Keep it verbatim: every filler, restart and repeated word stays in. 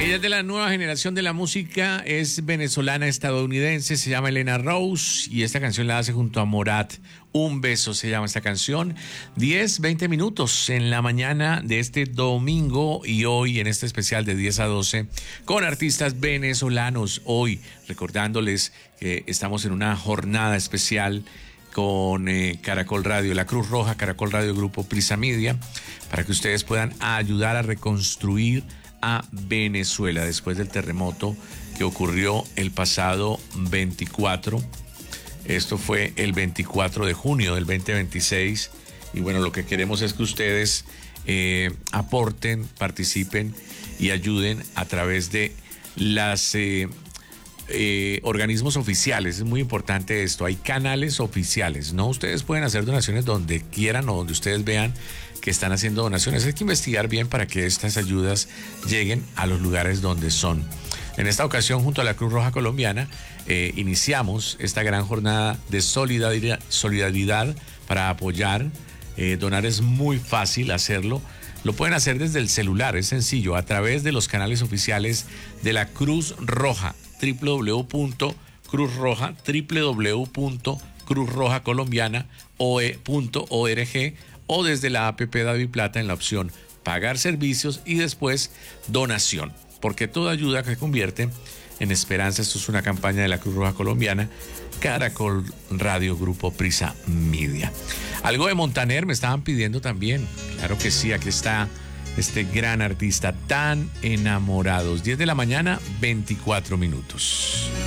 Ella es de la nueva generación de la música, es venezolana estadounidense, se llama Elena Rose y esta canción la hace junto a Morat. Un beso se llama esta canción. diez, veinte minutos en la mañana de este domingo y hoy en este especial de diez a doce con artistas venezolanos. Hoy recordándoles que estamos en una jornada especial con eh, Caracol Radio, la Cruz Roja, Caracol Radio, Grupo Prisa Media, para que ustedes puedan ayudar a reconstruir a Venezuela después del terremoto que ocurrió el pasado veinticuatro. Esto fue el veinticuatro de junio del veinte veintiséis. Y bueno, lo que queremos es que ustedes eh, aporten, participen y ayuden a través de las eh, eh, organismos oficiales. Es muy importante esto. Hay canales oficiales, ¿no? Ustedes pueden hacer donaciones donde quieran o donde ustedes vean que están haciendo donaciones. Hay que investigar bien para que estas ayudas lleguen a los lugares donde son. En esta ocasión, junto a la Cruz Roja Colombiana, eh, iniciamos esta gran jornada de solidaridad, solidaridad para apoyar. Eh, donar es muy fácil hacerlo. Lo pueden hacer desde el celular, es sencillo, a través de los canales oficiales de la Cruz Roja, doble u doble u doble u punto cruz roja, doble u doble u doble u punto cruz roja colombiana punto org o desde la app DaviPlata en la opción pagar servicios y después donación, porque toda ayuda que se convierte en esperanza. Esto es una campaña de la Cruz Roja Colombiana, Caracol Radio, Grupo Prisa Media. Algo de Montaner me estaban pidiendo también. Claro que sí, aquí está este gran artista, Tan Enamorados. diez de la mañana, veinticuatro minutos.